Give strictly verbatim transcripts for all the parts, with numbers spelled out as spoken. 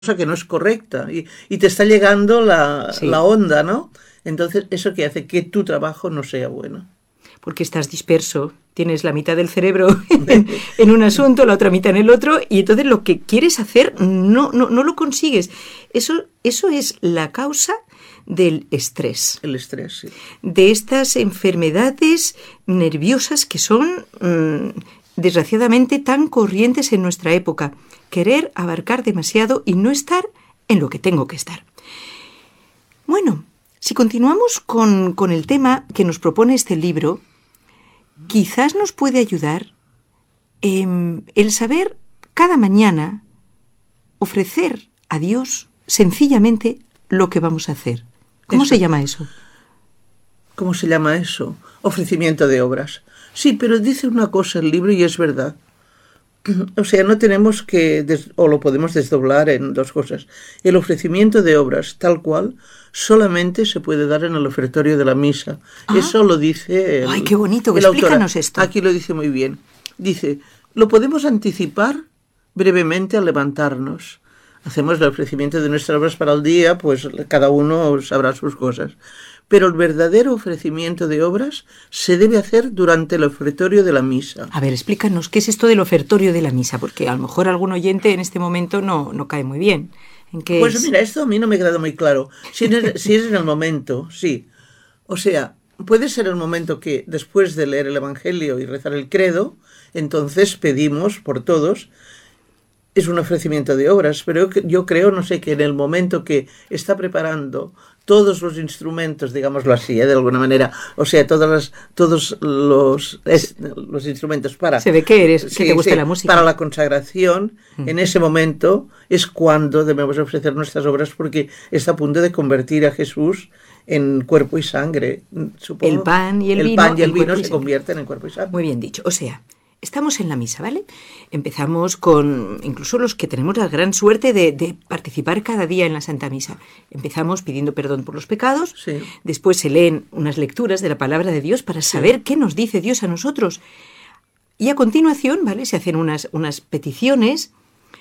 cosa que no es correcta y, y te está llegando la, Sí. la onda, ¿no? Entonces, eso que hace que tu trabajo no sea bueno. Porque estás disperso, tienes la mitad del cerebro en, en un asunto, la otra mitad en el otro, y entonces lo que quieres hacer no, no, no lo consigues. Eso, eso es la causa del estrés, El estrés, sí. de estas enfermedades nerviosas que son, mmm, desgraciadamente, tan corrientes en nuestra época. Querer abarcar demasiado y no estar en lo que tengo que estar. Bueno, si continuamos con, con el tema que nos propone este libro, quizás nos puede ayudar eh, el saber cada mañana ofrecer a Dios sencillamente lo que vamos a hacer. ¿Cómo Eso. se llama eso? ¿Cómo se llama eso? Ofrecimiento de obras. Sí, pero dice una cosa el libro y es verdad. O sea, no tenemos que, des- o lo podemos desdoblar en dos cosas. El ofrecimiento de obras, tal cual, solamente se puede dar en el ofertorio de la misa. Ah. Eso lo dice el, Ay, qué bonito, el autor. explícanos esto. Aquí lo dice muy bien. Dice, lo podemos anticipar brevemente al levantarnos. Hacemos el ofrecimiento de nuestras obras para el día, pues cada uno sabrá sus cosas. Pero el verdadero ofrecimiento de obras se debe hacer durante el ofertorio de la misa. A ver, explícanos, ¿qué es esto del ofertorio de la misa? Porque a lo mejor algún oyente en este momento no, no cae muy bien. ¿En qué Pues es? mira, esto a mí no me queda muy claro. Si es, si es en el momento, sí. O sea, puede ser el momento que después de leer el Evangelio y rezar el credo, entonces pedimos por todos. Es un ofrecimiento de obras, pero yo, yo creo, no sé, que en el momento que está preparando todos los instrumentos, digámoslo así, ¿eh? De alguna manera, o sea, todas las, todos los, es, los instrumentos para... Se ve que eres, que sí, te gusta sí, la música. para la consagración, Mm. en ese momento es cuando debemos ofrecer nuestras obras porque está a punto de convertir a Jesús en cuerpo y sangre, supongo. El pan y el el vino pan y el en vino cuerpo y se sangre. convierten en cuerpo y sangre. Muy bien dicho. O sea, estamos en la misa, ¿vale? Empezamos con, incluso los que tenemos la gran suerte de, de participar cada día en la Santa Misa. Empezamos pidiendo perdón por los pecados, Sí. después se leen unas lecturas de la palabra de Dios para saber qué nos dice Dios a nosotros. Y a continuación, ¿vale? Se hacen unas, unas peticiones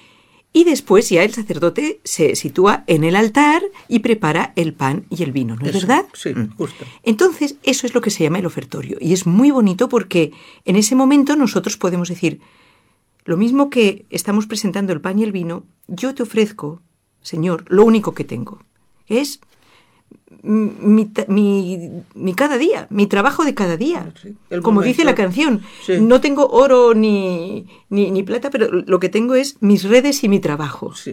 y después ya el sacerdote se sitúa en el altar y prepara el pan y el vino, ¿no es Eso, verdad? sí, Mm. justo. Entonces, eso es lo que se llama el ofertorio. Y es muy bonito porque en ese momento nosotros podemos decir, lo mismo que estamos presentando el pan y el vino, yo te ofrezco, Señor, lo único que tengo. Es mi, ta- mi, mi cada día, mi trabajo de cada día. Sí, el Como momento. dice la canción, Sí. no tengo oro ni, ni, ni plata, pero lo que tengo es mis redes y mi trabajo. Sí.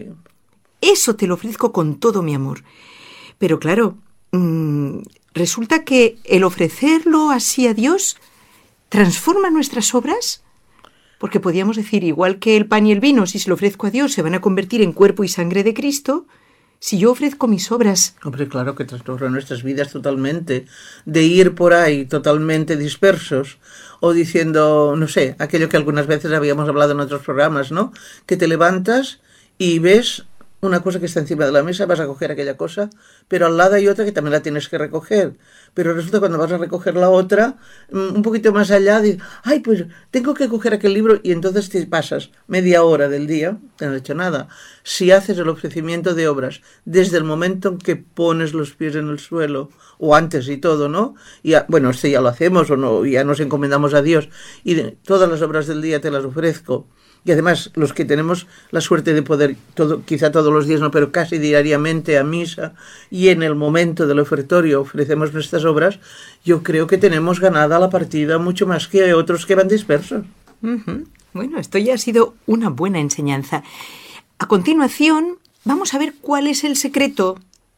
Eso te lo ofrezco con todo mi amor. Pero claro, mmm, resulta que el ofrecerlo así a Dios transforma nuestras obras, porque podríamos decir, igual que el pan y el vino, si se lo ofrezco a Dios, se van a convertir en cuerpo y sangre de Cristo. Si yo ofrezco mis obras, Hombre, claro que transforma nuestras vidas totalmente, de ir por ahí totalmente dispersos o diciendo, no sé, aquello que algunas veces habíamos hablado en otros programas, ¿no? Que te levantas y ves una cosa que está encima de la mesa, vas a coger aquella cosa, pero al lado hay otra que también la tienes que recoger. Pero resulta cuando vas a recoger la otra, mm, un poquito más allá, dices, ay, pues tengo que coger aquel libro y entonces te pasas media hora del día, no has hecho nada. Si haces el ofrecimiento de obras desde el momento en que pones los pies en el suelo, o antes y todo, ¿no? Y ya, bueno, este ya lo hacemos o no, ya nos encomendamos a Dios y de, todas las obras del día te las ofrezco. Y además, los que tenemos la suerte de poder, todo, quizá todos los días no, pero casi diariamente a misa y en el momento del ofertorio ofrecemos nuestras obras, yo creo que tenemos ganada la partida mucho más que otros que van dispersos. uh-huh. Bueno, esto ya ha sido una buena enseñanza. A continuación, vamos a ver cuál es el secreto.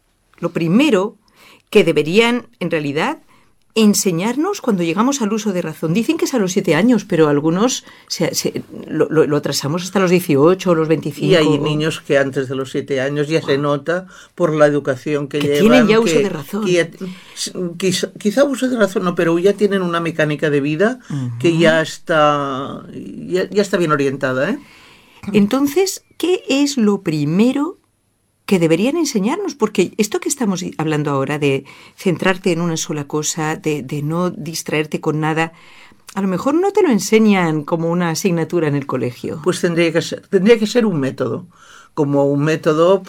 Lo primero que deberían, en realidad, enseñarnos cuando llegamos al uso de razón. Dicen que es a los siete años, pero algunos se, se, lo, lo, lo atrasamos hasta los dieciocho o los veinticinco. Y hay niños que antes de los siete años ya wow. se nota por la educación que, que llevan. Tienen ya que, uso de razón. Que ya, quizá, quizá uso de razón no, pero ya tienen una mecánica de vida uh-huh. que ya está, ya, ya está bien orientada, ¿eh? Entonces, ¿qué es lo primero que deberían enseñarnos? Porque esto que estamos hablando ahora de centrarte en una sola cosa, de, de no distraerte con nada, a lo mejor no te lo enseñan como una asignatura en el colegio. Pues tendría que ser, tendría que ser un método. como un método